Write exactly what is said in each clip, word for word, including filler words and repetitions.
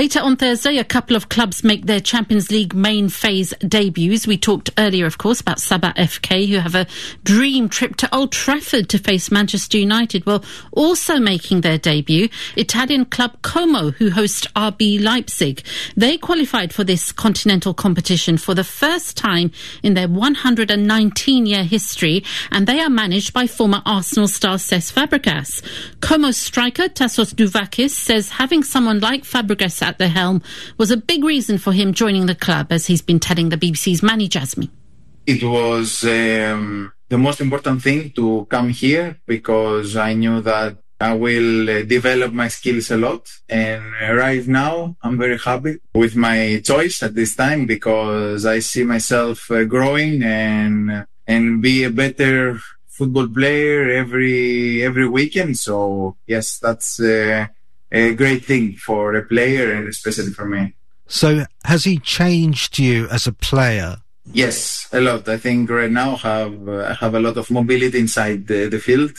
Later on Thursday, a couple of clubs make their Champions League main phase debuts. We talked earlier, of course, about Sabah F K, who have a dream trip to Old Trafford to face Manchester United. Well, also making their debut, Italian club Como, who host R B Leipzig. They qualified for this continental competition for the first time in their one hundred nineteen-year history, and they are managed by former Arsenal star Cesc Fabregas. Como's striker Tassos Douvakis says having someone like Fabregas at the helm was a big reason for him joining the club, as he's been telling the B B C's Manny Jasmi. It was um, the most important thing to come here because I knew that I will uh, develop my skills a lot. And uh, right now, I'm very happy with my choice at this time because I see myself uh, growing and and be a better football player every every weekend. So yes, that's uh, a great thing for a player and especially for me. So has he changed you as a player? Yes, a lot. I think right now I have uh, I have a lot of mobility inside the, the field.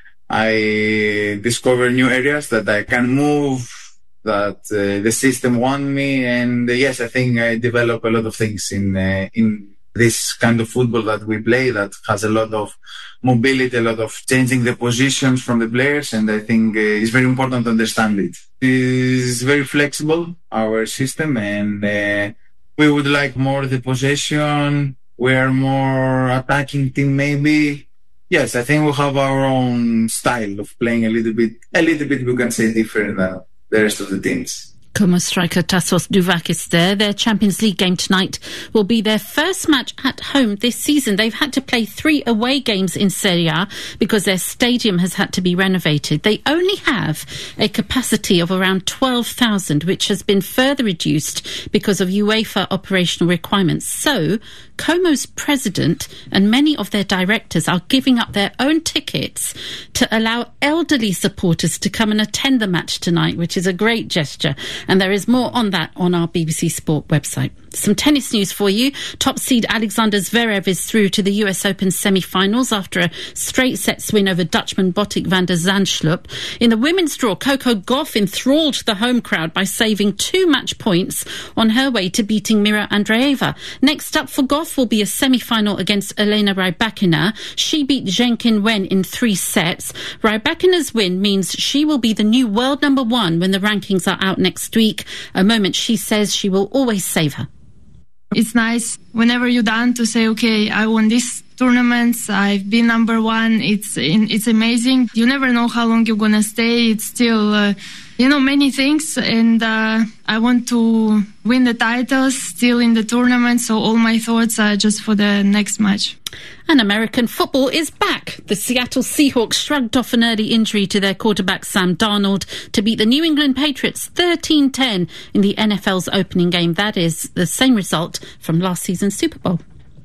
I discover new areas that I can move, that uh, the system want me, and uh, yes, I think I develop a lot of things in uh, in this kind of football that we play that has a lot of mobility, a lot of changing the positions from the players, and I think uh, it's very important to understand it. It's very flexible, our system, and uh, we would like more the possession. We are more attacking team maybe. Yes, I think we have our own style of playing a little bit, a little bit we can say different than the rest of the teams. Como striker Tassos Douvakis there. Their Champions League game tonight will be their first match at home this season. They've had to play three away games in Serie A because their stadium has had to be renovated. They only have a capacity of around twelve thousand, which has been further reduced because of UEFA operational requirements. So, Como's president and many of their directors are giving up their own tickets to allow elderly supporters to come and attend the match tonight, which is a great gesture. And there is more on that on our B B C Sport website. Some tennis news for you. Top seed Alexander Zverev is through to the U S Open semi-finals after a straight sets win over Dutchman Botic van der Zandschulp. In the women's draw, Coco Gauff enthralled the home crowd by saving two match points on her way to beating Mira Andreeva. Next up for Gauff will be a semi-final against Elena Rybakina. She beat Zheng Qinwen in three sets. Rybakina's win means she will be the new world number one when the rankings are out next week, a moment she says she will always savour. It's nice whenever you're done to say, okay, I won this tournaments, I've been number one. It's it's amazing. You never know how long you're going to stay. It's still, uh, you know, many things. And uh, I want to win the titles still in the tournament. So all my thoughts are just for the next match. And American football is back. The Seattle Seahawks shrugged off an early injury to their quarterback Sam Darnold to beat the New England Patriots thirteen ten in the N F L's opening game. That is the same result from last season's Super Bowl.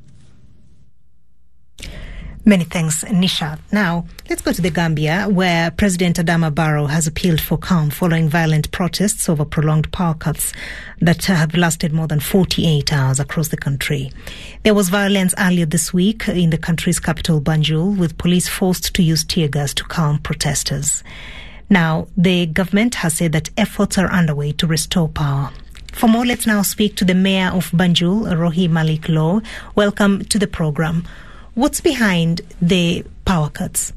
Many thanks, Nisha. Now, let's go to the Gambia, where President Adama Barrow has appealed for calm following violent protests over prolonged power cuts that have lasted more than forty-eight hours across the country. There was violence earlier this week in the country's capital, Banjul, with police forced to use tear gas to calm protesters. Now, the government has said that efforts are underway to restore power. For more, let's now speak to the mayor of Banjul, Rohi Malik Law. Welcome to the program. What's behind the power cuts?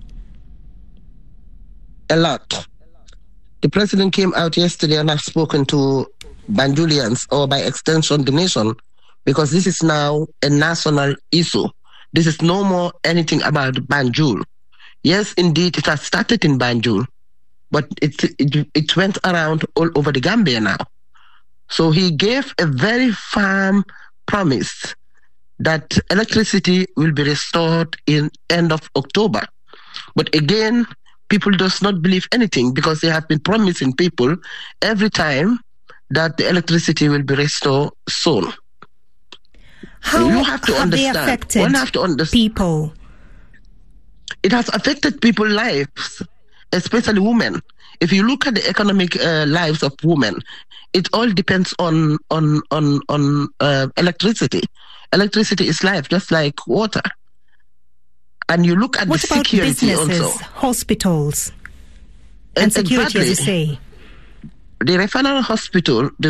A lot. The president came out yesterday and has spoken to Banjulians, or by extension the nation, because this is now a national issue. This is no more anything about Banjul. Yes, indeed, it has started in Banjul, but it, it, it went around all over the Gambia now. So he gave a very firm promise that electricity will be restored in end of October. But again, people does not believe anything because they have been promising people every time that the electricity will be restored soon. How you have to have understand. they affected One have to understand. people? It has affected people's lives, especially women. If you look at the economic uh, lives of women, it all depends on on on on uh, electricity. Electricity is life, just like water. And you look at what the about security businesses, also. hospitals, and, and security, exactly. as you say? The referral hospital, the